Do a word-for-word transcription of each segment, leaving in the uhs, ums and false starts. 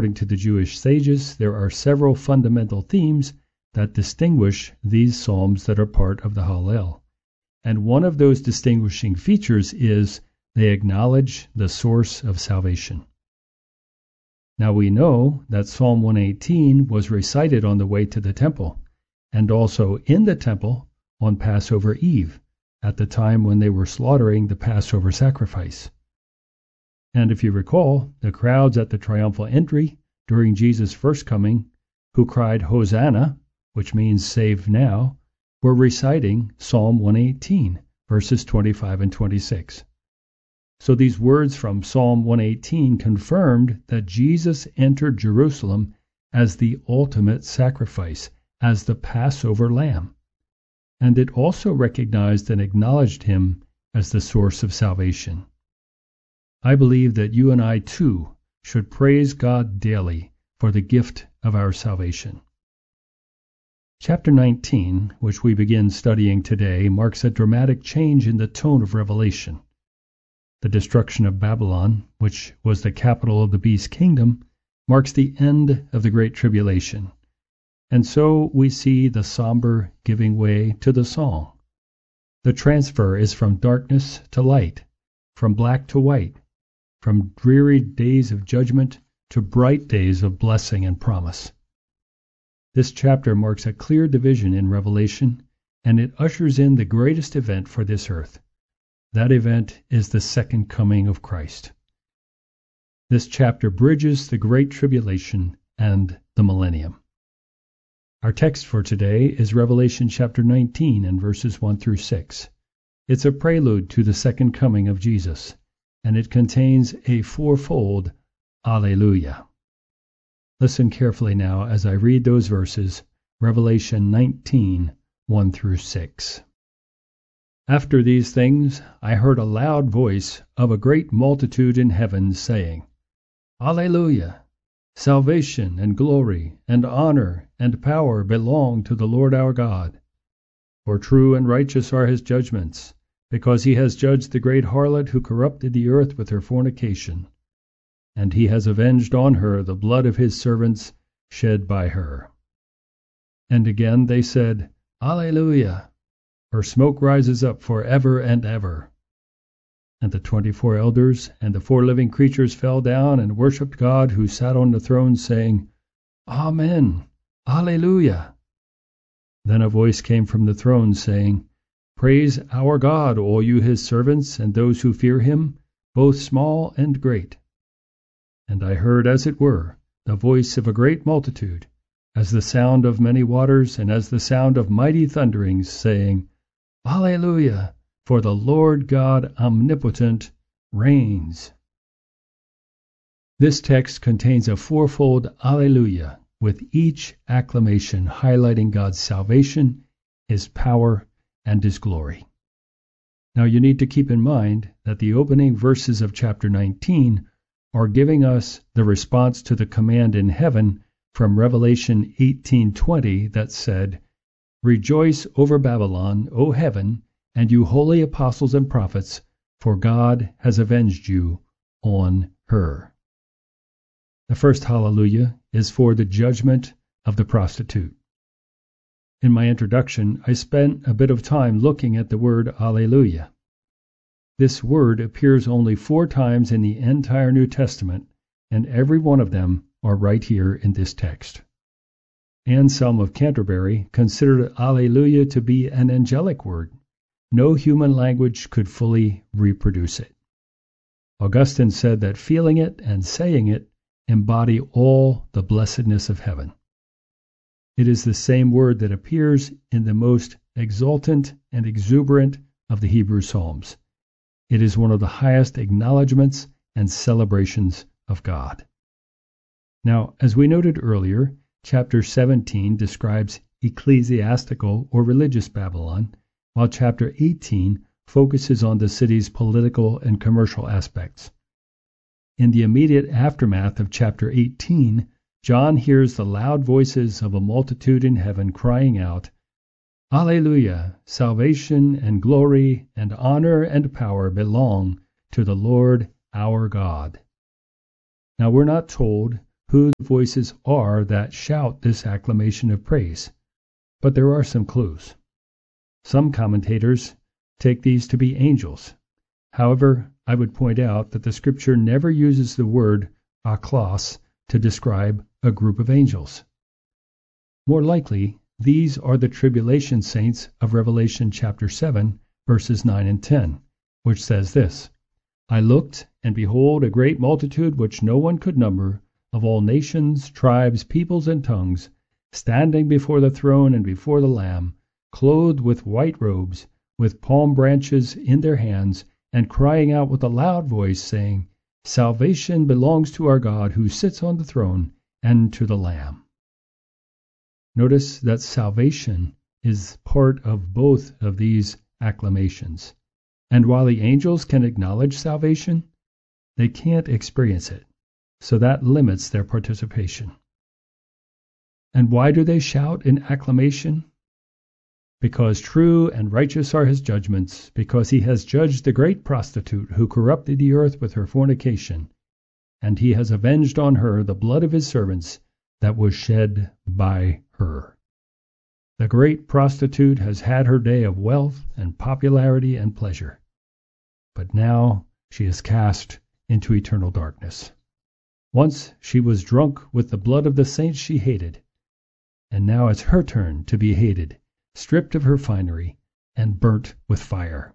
according to the Jewish sages, there are several fundamental themes that distinguish these psalms that are part of the Hallel. And one of those distinguishing features is they acknowledge the source of salvation. Now we know that Psalm one eighteen was recited on the way to the temple, and also in the temple on Passover Eve, at the time when they were slaughtering the Passover sacrifice. And if you recall, the crowds at the triumphal entry during Jesus' first coming, who cried Hosanna, which means save now, were reciting Psalm one eighteen, verses twenty-five and twenty-six. So these words from Psalm one eighteen confirmed that Jesus entered Jerusalem as the ultimate sacrifice, as the Passover lamb. And it also recognized and acknowledged him as the source of salvation. I believe that you and I too should praise God daily for the gift of our salvation. Chapter nineteen, which we begin studying today, marks a dramatic change in the tone of Revelation. The destruction of Babylon, which was the capital of the beast kingdom, marks the end of the Great Tribulation. And so we see the somber giving way to the song. The transfer is from darkness to light, from black to white, from dreary days of judgment to bright days of blessing and promise. This chapter marks a clear division in Revelation, and it ushers in the greatest event for this earth. That event is the second coming of Christ. This chapter bridges the Great Tribulation and the millennium. Our text for today is Revelation chapter nineteen and verses one through six. It's a prelude to the second coming of Jesus, and it contains a fourfold Alleluia. Listen carefully now as I read those verses, Revelation nineteen, one through six. After these things I heard a loud voice of a great multitude in heaven saying, Alleluia! Salvation and glory and honor and power belong to the Lord our God. For true and righteous are his judgments, because he has judged the great harlot who corrupted the earth with her fornication. And he has avenged on her the blood of his servants shed by her. And again they said, Alleluia! Her smoke rises up for ever and ever. And the twenty-four elders and the four living creatures fell down and worshipped God who sat on the throne, saying, Amen, Alleluia. Then a voice came from the throne, saying, Praise our God, all you his servants, and those who fear him, both small and great. And I heard, as it were, the voice of a great multitude, as the sound of many waters, and as the sound of mighty thunderings, saying, Alleluia, for the Lord God omnipotent reigns. This text contains a fourfold Alleluia, with each acclamation highlighting God's salvation, his power, and his glory. Now you need to keep in mind that the opening verses of chapter nineteen are giving us the response to the command in heaven from Revelation eighteen twenty that said, Rejoice over Babylon, O heaven, and you holy apostles and prophets, for God has avenged you on her. The first hallelujah is for the judgment of the prostitute. In my introduction, I spent a bit of time looking at the word alleluia. This word appears only four times in the entire New Testament, and every one of them are right here in this text. Anselm of Canterbury considered alleluia to be an angelic word. No human language could fully reproduce it. Augustine said that feeling it and saying it embody all the blessedness of heaven. It is the same word that appears in the most exultant and exuberant of the Hebrew Psalms. It is one of the highest acknowledgments and celebrations of God. Now, as we noted earlier, chapter seventeen describes ecclesiastical or religious Babylon, while chapter eighteen focuses on the city's political and commercial aspects. In the immediate aftermath of chapter eighteen, John hears the loud voices of a multitude in heaven crying out, Alleluia! Salvation and glory and honor and power belong to the Lord our God. Now we're not told who the voices are that shout this acclamation of praise, but there are some clues. Some commentators take these to be angels. However, I would point out that the Scripture never uses the word aklos to describe a group of angels. More likely, these are the tribulation saints of Revelation chapter seven, verses nine and ten, which says this, I looked, and behold, a great multitude which no one could number, of all nations, tribes, peoples, and tongues, standing before the throne and before the Lamb, clothed with white robes, with palm branches in their hands, and crying out with a loud voice, saying, Salvation belongs to our God who sits on the throne and to the Lamb. Notice that salvation is part of both of these acclamations. And while the angels can acknowledge salvation, they can't experience it. So that limits their participation. And why do they shout in acclamation? Because true and righteous are his judgments, because he has judged the great prostitute who corrupted the earth with her fornication, and he has avenged on her the blood of his servants that was shed by her. The great prostitute has had her day of wealth and popularity and pleasure, but now she is cast into eternal darkness. Once she was drunk with the blood of the saints she hated, and now it's her turn to be hated, stripped of her finery, and burnt with fire.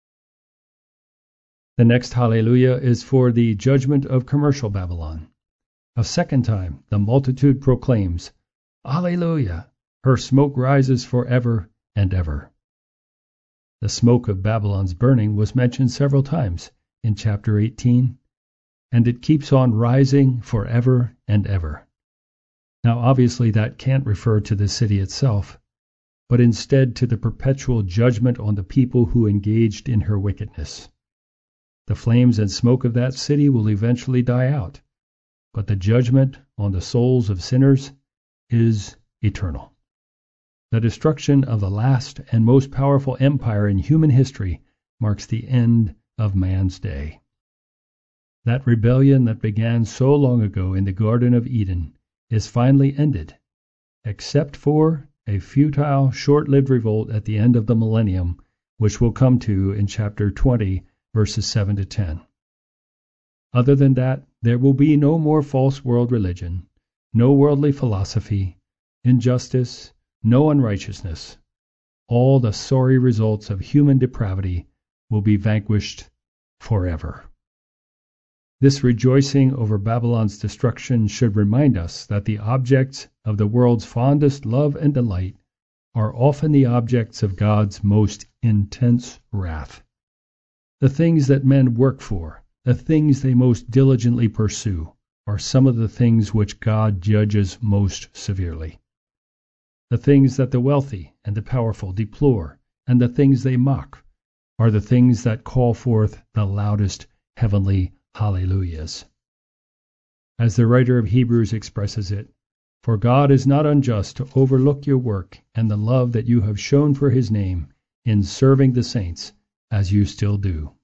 The next hallelujah is for the judgment of commercial Babylon. A second time the multitude proclaims, Alleluia! Her smoke rises forever and ever. The smoke of Babylon's burning was mentioned several times in chapter eighteen, and it keeps on rising forever and ever. Now obviously that can't refer to the city itself, but instead to the perpetual judgment on the people who engaged in her wickedness. The flames and smoke of that city will eventually die out, but the judgment on the souls of sinners is eternal. The destruction of the last and most powerful empire in human history marks the end of man's day. That rebellion that began so long ago in the Garden of Eden is finally ended, except for a futile, short-lived revolt at the end of the millennium, which we'll come to in chapter twenty, verses seven to ten. Other than that, there will be no more false world religion, no worldly philosophy, injustice, no unrighteousness. All the sorry results of human depravity will be vanquished forever. This rejoicing over Babylon's destruction should remind us that the objects of the world's fondest love and delight are often the objects of God's most intense wrath. The things that men work for, the things they most diligently pursue, are some of the things which God judges most severely. The things that the wealthy and the powerful deplore, and the things they mock, are the things that call forth the loudest heavenly hallelujahs. As the writer of Hebrews expresses it, For God is not unjust to overlook your work and the love that you have shown for his name in serving the saints, as you still do.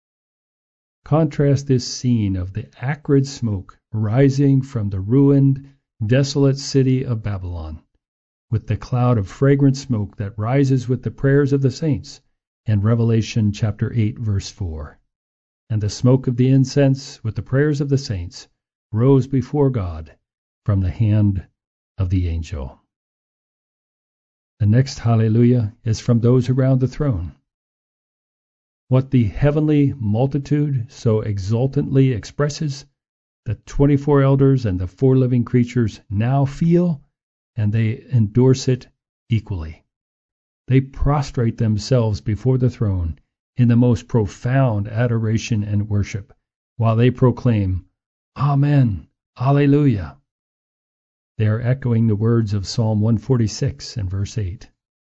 Contrast this scene of the acrid smoke rising from the ruined, desolate city of Babylon with the cloud of fragrant smoke that rises with the prayers of the saints in Revelation chapter eight, verse four. And the smoke of the incense with the prayers of the saints rose before God from the hand of the angel. The next hallelujah is from those around the throne. What the heavenly multitude so exultantly expresses, the twenty-four elders and the four living creatures now feel, and they endorse it equally. They prostrate themselves before the throne in the most profound adoration and worship, while they proclaim, Amen, Alleluia. They are echoing the words of Psalm one forty-six and verse eight.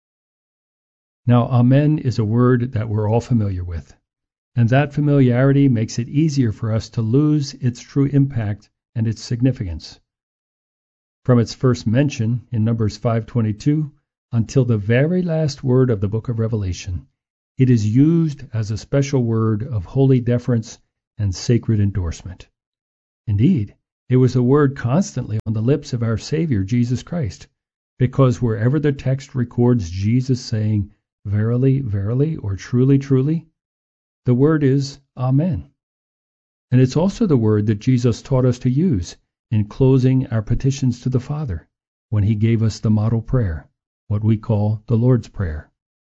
Now, Amen is a word that we're all familiar with, and that familiarity makes it easier for us to lose its true impact and its significance. From its first mention in Numbers five twenty-two until the very last word of the book of Revelation, it is used as a special word of holy deference and sacred endorsement. Indeed, It was a word constantly on the lips of our Savior, Jesus Christ, because wherever the text records Jesus saying, "Verily, verily," or "Truly, truly," the word is Amen. And it's also the word that Jesus taught us to use in closing our petitions to the Father when he gave us the model prayer, what we call the Lord's Prayer.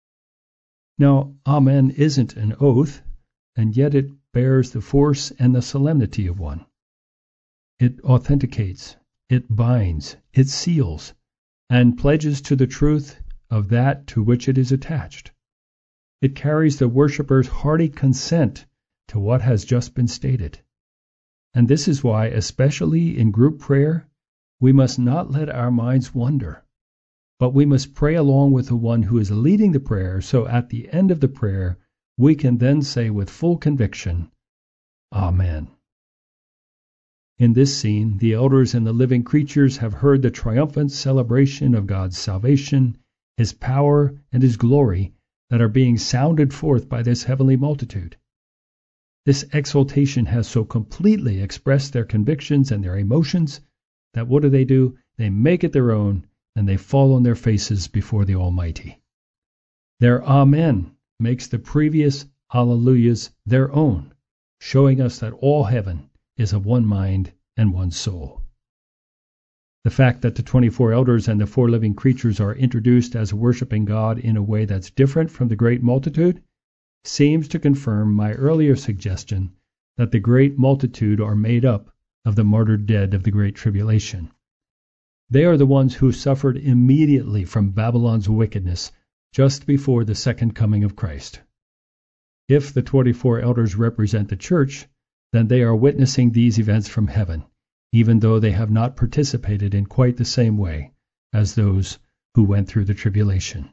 Now, Amen isn't an oath, and yet it bears the force and the solemnity of one. It authenticates, it binds, it seals, and pledges to the truth of that to which it is attached. It carries the worshipper's hearty consent to what has just been stated. And this is why, especially in group prayer, we must not let our minds wander, but we must pray along with the one who is leading the prayer, so at the end of the prayer we can then say with full conviction, Amen. In this scene, the elders and the living creatures have heard the triumphant celebration of God's salvation, his power, and his glory that are being sounded forth by this heavenly multitude. This exaltation has so completely expressed their convictions and their emotions that what do they do? They make it their own, and they fall on their faces before the Almighty. Their Amen makes the previous Hallelujahs their own, showing us that all heaven is of one mind and one soul. The fact that the twenty-four elders and the four living creatures are introduced as worshiping God in a way that's different from the great multitude seems to confirm my earlier suggestion that the great multitude are made up of the martyred dead of the Great Tribulation. They are the ones who suffered immediately from Babylon's wickedness just before the second coming of Christ. If the twenty-four elders represent the church, then they are witnessing these events from heaven, even though they have not participated in quite the same way as those who went through the tribulation.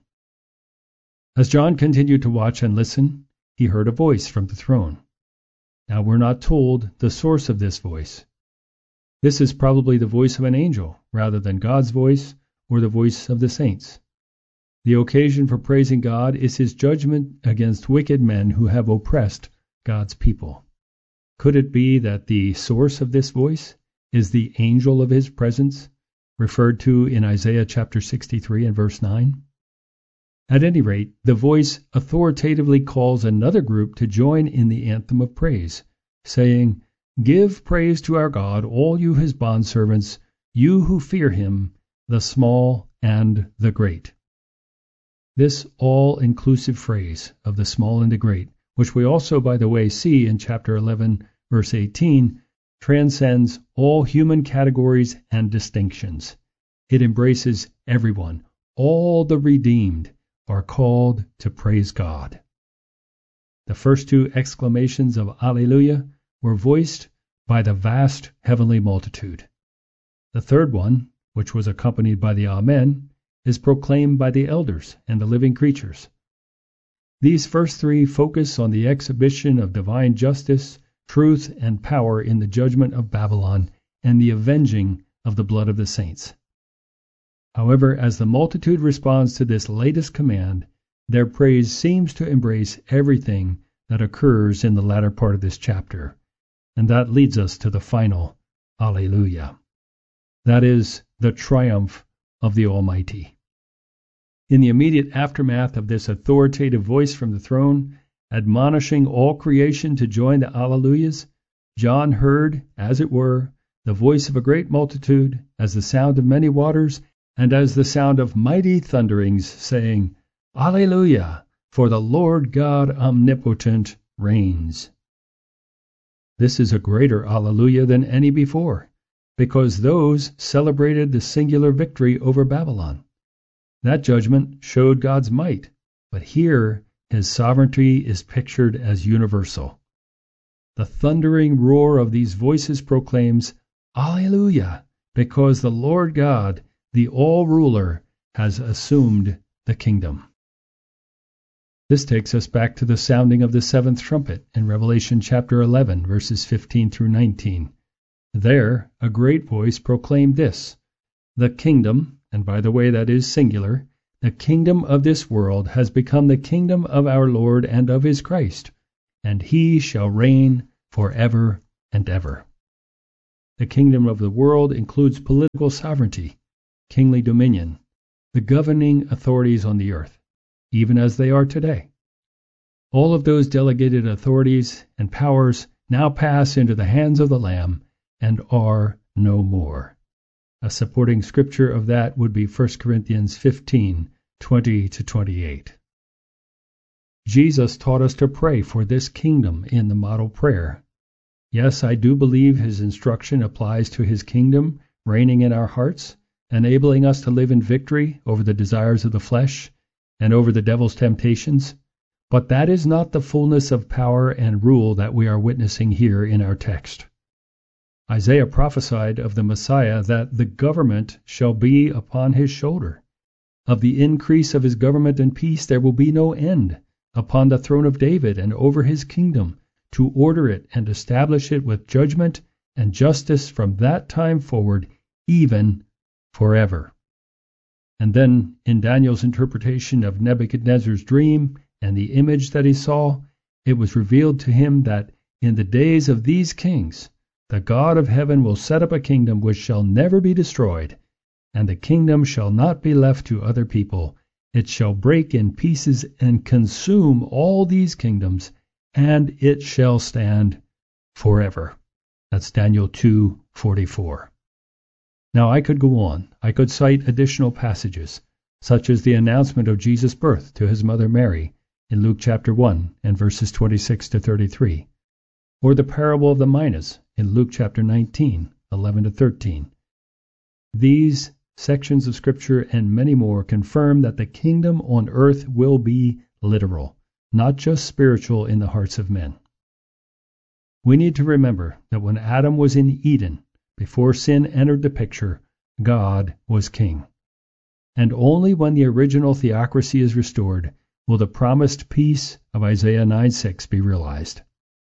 As John continued to watch and listen, he heard a voice from the throne. Now we're not told the source of this voice. This is probably the voice of an angel rather than God's voice or the voice of the saints. The occasion for praising God is his judgment against wicked men who have oppressed God's people. Could it be that the source of this voice is the angel of his presence, referred to in Isaiah chapter sixty-three and verse nine? At any rate, the voice authoritatively calls another group to join in the anthem of praise, saying, "Give praise to our God, all you his bondservants, you who fear him, the small and the great." This all-inclusive phrase of the small and the great, which we also, by the way, see in chapter eleven, verse eighteen, transcends all human categories and distinctions. It embraces everyone. All the redeemed are called to praise God. The first two exclamations of Alleluia were voiced by the vast heavenly multitude. The third one, which was accompanied by the Amen, is proclaimed by the elders and the living creatures. These first three focus on the exhibition of divine justice, truth, and power in the judgment of Babylon and the avenging of the blood of the saints. However, as the multitude responds to this latest command, their praise seems to embrace everything that occurs in the latter part of this chapter, and that leads us to the final Alleluia. That is, the triumph of the Almighty. In the immediate aftermath of this authoritative voice from the throne, admonishing all creation to join the Alleluias, John heard, as it were, the voice of a great multitude, as the sound of many waters, and as the sound of mighty thunderings, saying, Alleluia, for the Lord God omnipotent reigns. This is a greater Alleluia than any before, because those celebrated the singular victory over Babylon. That judgment showed God's might, but here his sovereignty is pictured as universal. The thundering roar of these voices proclaims, Alleluia, because the Lord God, the all-ruler, has assumed the kingdom. This takes us back to the sounding of the seventh trumpet in Revelation chapter eleven, verses fifteen through nineteen. There, a great voice proclaimed this, The kingdom, and by the way that is singular, the kingdom of this world has become the kingdom of our Lord and of his Christ, and he shall reign forever and ever. The kingdom of the world includes political sovereignty, kingly dominion, the governing authorities on the earth, even as they are today. All of those delegated authorities and powers now pass into the hands of the Lamb and are no more. A supporting scripture of that would be First Corinthians fifteen, twenty to twenty-eight. Jesus taught us to pray for this kingdom in the model prayer. Yes, I do believe his instruction applies to his kingdom reigning in our hearts, enabling us to live in victory over the desires of the flesh and over the devil's temptations. But that is not the fullness of power and rule that we are witnessing here in our text. Isaiah prophesied of the Messiah that the government shall be upon his shoulder. Of the increase of his government and peace there will be no end upon the throne of David and over his kingdom, to order it and establish it with judgment and justice from that time forward, even forever. And then, in Daniel's interpretation of Nebuchadnezzar's dream and the image that he saw, it was revealed to him that in the days of these kings, the God of heaven will set up a kingdom which shall never be destroyed, and the kingdom shall not be left to other people. It shall break in pieces and consume all these kingdoms, and it shall stand forever. That's Daniel two forty-four. Now I could go on. I could cite additional passages, such as the announcement of Jesus' birth to his mother Mary in Luke chapter one and verses twenty-six to thirty-three, or the parable of the minas in Luke chapter nineteen, eleven to thirteen. These sections of Scripture and many more confirm that the kingdom on earth will be literal, not just spiritual in the hearts of men. We need to remember that when Adam was in Eden, before sin entered the picture, God was king. And only when the original theocracy is restored will the promised peace of Isaiah nine six be realized.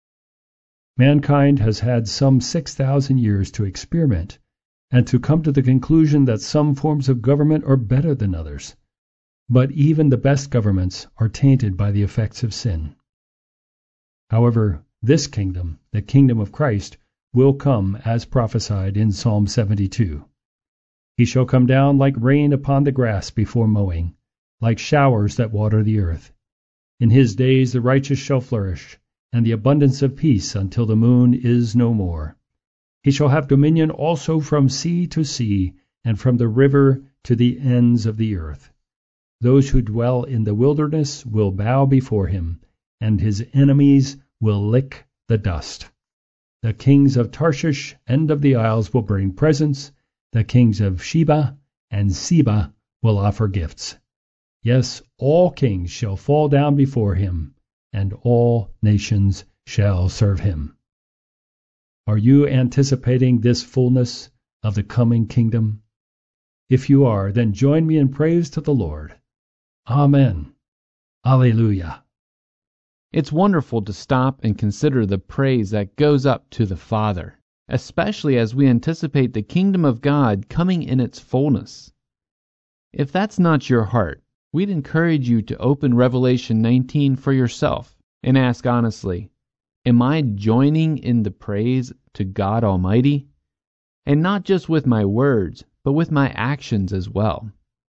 Mankind has had some six thousand years to experiment and to come to the conclusion that some forms of government are better than others. But even the best governments are tainted by the effects of sin. However, this kingdom, the kingdom of Christ, will come as prophesied in Psalm seventy-two. He shall come down like rain upon the grass before mowing, like showers that water the earth. In his days the righteous shall flourish, and the abundance of peace until the moon is no more. He shall have dominion also from sea to sea, and from the river to the ends of the earth. Those who dwell in the wilderness will bow before him, and his enemies will lick the dust. The kings of Tarshish and of the isles will bring presents. The kings of Sheba and Seba will offer gifts. Yes, all kings shall fall down before him, and all nations shall serve him. Are you anticipating this fullness of the coming kingdom? If you are, then join me in praise to the Lord. Amen. Alleluia. It's wonderful to stop and consider the praise that goes up to the Father, especially as we anticipate the kingdom of God coming in its fullness. If that's not your heart, we'd encourage you to open Revelation nineteen for yourself and ask honestly, am I joining in the praise to God Almighty? And not just with my words, but with my actions as well.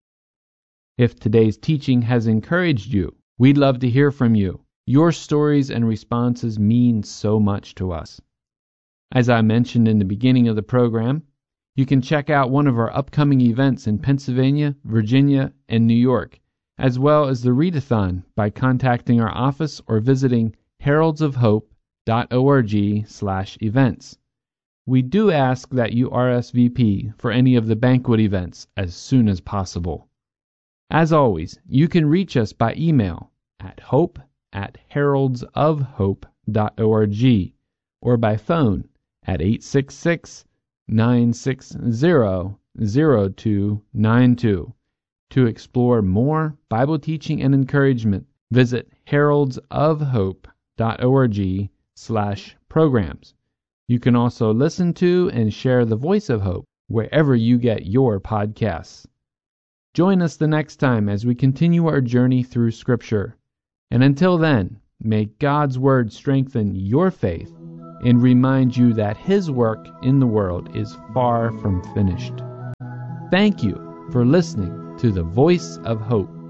If today's teaching has encouraged you, we'd love to hear from you. Your stories and responses mean so much to us. As I mentioned in the beginning of the program, you can check out one of our upcoming events in Pennsylvania, Virginia, and New York, as well as the readathon by contacting our office or visiting heralds of hope dot org slash events. We do ask that you R S V P for any of the banquet events as soon as possible. As always, you can reach us by email at hope at heralds of hope dot org or by phone at eight six six, nine six zero, zero two nine two. To explore more Bible teaching and encouragement, visit heralds of hope dot org slash programs. You can also listen to and share the Voice of Hope wherever you get your podcasts. Join us the next time as we continue our journey through Scripture. And until then, may God's Word strengthen your faith and remind you that His work in the world is far from finished. Thank you for listening to the Voice of Hope.